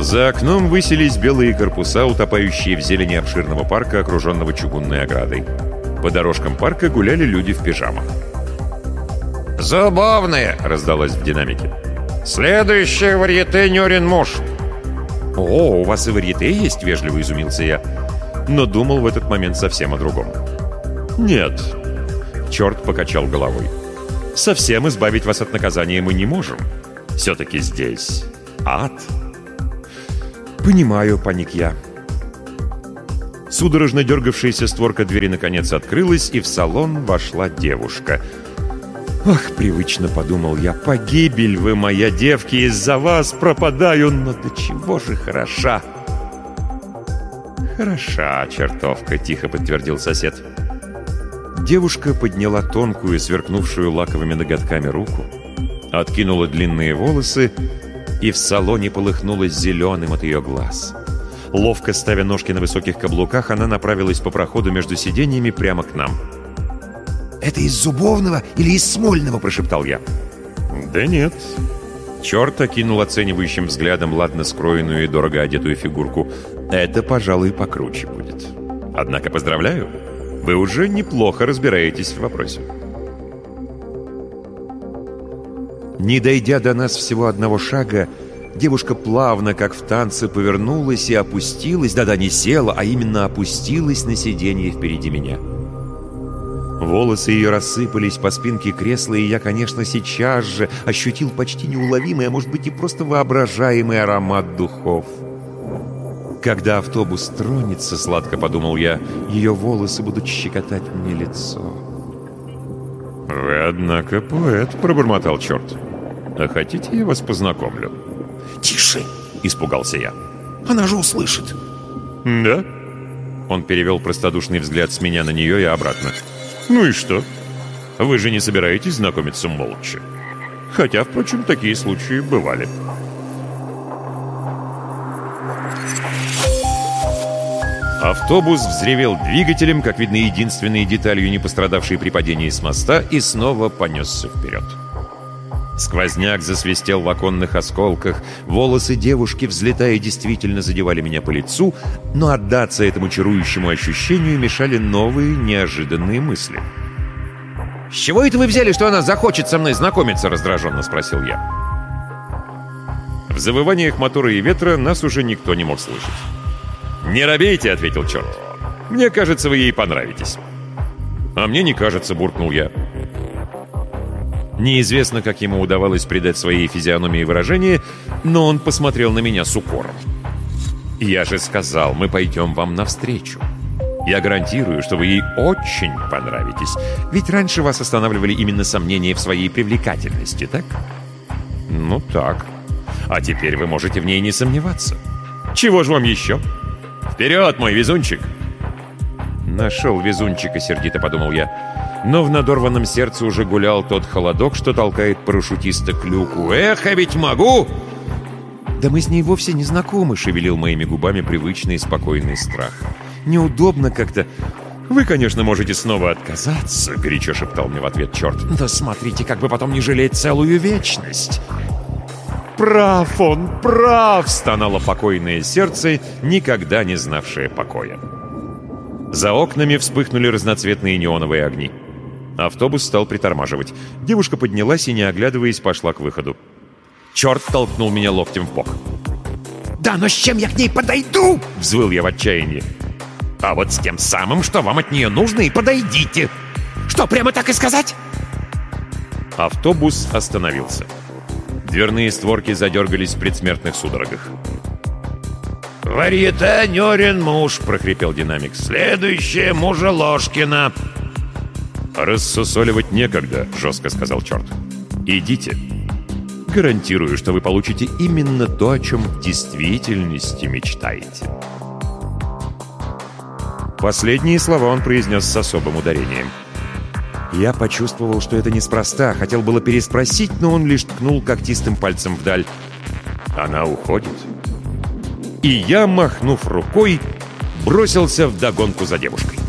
За окном высились белые корпуса, утопающие в зелени обширного парка, окруженного чугунной оградой. По дорожкам парка гуляли люди в пижамах. «Забавные!» — раздалось в динамике. «Следующее варьете Нёрин муж». «О, у вас и варьете есть?» — вежливо изумился я. Но думал в этот момент совсем о другом. «Нет». Черт покачал головой. «Совсем избавить вас от наказания мы не можем. Все-таки здесь ад». «Понимаю», — паник я. Судорожно дергавшаяся створка двери наконец открылась, и в салон вошла девушка. «Ах, привычно», — подумал я, — «погибель вы, моя девки, из-за вас пропадаю, но до чего же хороша!» «Хороша чертовка», — тихо подтвердил сосед. Девушка подняла тонкую, сверкнувшую лаковыми ноготками руку, откинула длинные волосы, и в салоне полыхнуло зеленым от ее глаз. Ловко ставя ножки на высоких каблуках, она направилась по проходу между сиденьями прямо к нам. «Это из Зубовного или из Смольного?» – прошептал я. «Да нет». Черт окинул оценивающим взглядом ладно скроенную и дорого одетую фигурку. «Это, пожалуй, покруче будет. Однако поздравляю, вы уже неплохо разбираетесь в вопросе». Не дойдя до нас всего одного шага, девушка плавно, как в танце, повернулась и опустилась, да-да, не села, а именно опустилась на сиденье впереди меня. Волосы ее рассыпались по спинке кресла, и я, конечно, сейчас же ощутил почти неуловимый, а может быть и просто воображаемый аромат духов. Когда автобус тронется, сладко подумал я, ее волосы будут щекотать мне лицо. «Вы, однако, поэт», — пробормотал черт. «А хотите, я вас познакомлю?» «Тише!» — испугался я. «Она же услышит!» «Да?» Он перевел простодушный взгляд с меня на нее и обратно. «Ну и что? Вы же не собираетесь знакомиться молча? Хотя, впрочем, такие случаи бывали». Автобус взревел двигателем, как видно, единственной деталью, не пострадавшей при падении с моста, и снова понесся вперед. Сквозняк засвистел в оконных осколках, волосы девушки, взлетая, действительно задевали меня по лицу, но отдаться этому чарующему ощущению мешали новые, неожиданные мысли. «С чего это вы взяли, что она захочет со мной знакомиться?» — раздраженно спросил я. В завываниях мотора и ветра нас уже никто не мог слышать. «Не робейте», — ответил черт. «Мне кажется, вы ей понравитесь». «А мне не кажется», — буркнул я. Неизвестно, как ему удавалось придать своей физиономии выражение, но он посмотрел на меня с укором. «Я же сказал, мы пойдем вам навстречу. Я гарантирую, что вы ей очень понравитесь. Ведь раньше вас останавливали именно сомнения в своей привлекательности, так?» «Ну так. А теперь вы можете в ней не сомневаться. Чего же вам еще? Вперед, мой везунчик!» «Нашел везунчика», — сердито подумал я. Но в надорванном сердце уже гулял тот холодок, что толкает парашютиста к люку. «Эх, а ведь могу!» «Да мы с ней вовсе не знакомы», — шевелил моими губами привычный спокойный страх. «Неудобно как-то. Вы, конечно, можете снова отказаться», — горячо шептал мне в ответ черт. «Да смотрите, как бы потом не жалеть целую вечность». «Прав он, прав!» — стонало покойное сердце, никогда не знавшее покоя. За окнами вспыхнули разноцветные неоновые огни. Автобус стал притормаживать. Девушка поднялась и, не оглядываясь, пошла к выходу. Черт толкнул меня локтем в бок. «Да, но с чем я к ней подойду?» — взвыл я в отчаянии. «А вот с тем самым, что вам от нее нужно, и подойдите». «Что, прямо так и сказать?» Автобус остановился. Дверные створки задергались в предсмертных судорогах. «Варьете Нёрин муж», — прохрипел динамик. «Следующее мужа Ложкина». «Рассусоливать некогда», — жестко сказал черт. «Идите. Гарантирую, что вы получите именно то, о чем в действительности мечтаете». Последние слова он произнес с особым ударением. Я почувствовал, что это неспроста. Хотел было переспросить, но он лишь ткнул когтистым пальцем вдаль. «Она уходит». И я, махнув рукой, бросился вдогонку за девушкой.